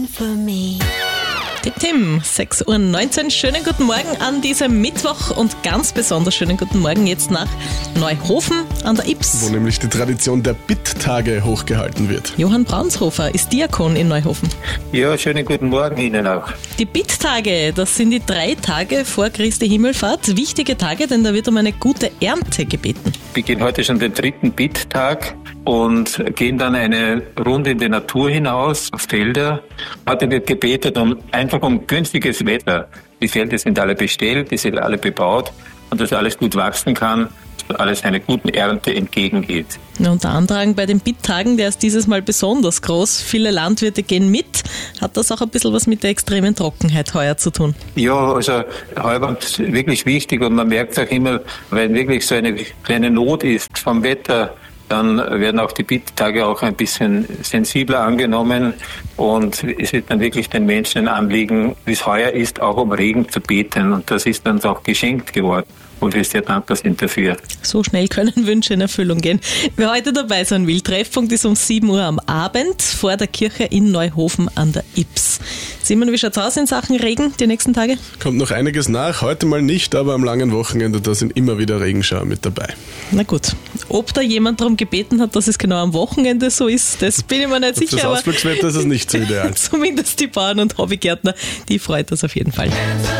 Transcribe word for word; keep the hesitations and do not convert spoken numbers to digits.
waiting for me. Die Tim, sechs Uhr neunzehn. Schönen guten Morgen an diesem Mittwoch und ganz besonders schönen guten Morgen jetzt nach Neuhofen an der Ybbs. Wo nämlich die Tradition der Bitttage hochgehalten wird. Johann Braunshofer ist Diakon in Neuhofen. Ja, schönen guten Morgen Ihnen auch. Die Bitttage, das sind die drei Tage vor Christi Himmelfahrt. Wichtige Tage, denn da wird um eine gute Ernte gebeten. Wir gehen heute schon den dritten Bitttag und gehen dann eine Runde in die Natur hinaus, auf Felder. Heute wird gebetet um einfach um günstiges Wetter. Die Felder sind alle bestellt, die sind alle bebaut und dass alles gut wachsen kann, dass alles einer guten Ernte entgegengeht. Und der Andrang bei den Bitttagen, der ist dieses Mal besonders groß. Viele Landwirte gehen mit. Hat das auch ein bisschen was mit der extremen Trockenheit heuer zu tun? Ja, also heuer ist wirklich wichtig und man merkt auch immer, wenn wirklich so eine kleine Not ist vom Wetter, dann werden auch die Bitttage auch ein bisschen sensibler angenommen und es wird dann wirklich den Menschen ein Anliegen, wie es heuer ist, auch um Regen zu beten und das ist uns auch geschenkt geworden. Und wir sehr dankbar sind dafür. So schnell können Wünsche in Erfüllung gehen. Wer heute dabei sein will, Treffpunkt ist um sieben Uhr am Abend vor der Kirche in Neuhofen an der Ybbs. Simon, wie schaut's aus in Sachen Regen die nächsten Tage? Kommt noch einiges nach, heute mal nicht, aber am langen Wochenende, da sind immer wieder Regenschauer mit dabei. Na gut, ob da jemand darum gebeten hat, dass es genau am Wochenende so ist, das bin ich mir nicht sicher. Das Ausflugswetter ist es nicht so ideal. Zumindest die Bauern und Hobbygärtner, die freut das auf jeden Fall.